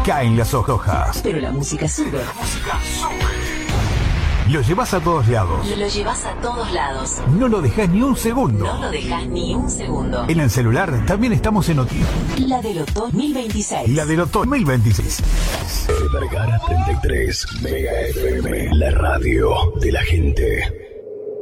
caen las hojas. Pero la música sube. Lo llevas a todos lados. Lo llevas a todos lados. No lo dejas ni un segundo. No lo dejas ni un segundo. En el celular también estamos en OTI. La del otoño 2026. La del otoño 2026. Vergara 33 Mega FM, la radio de la gente.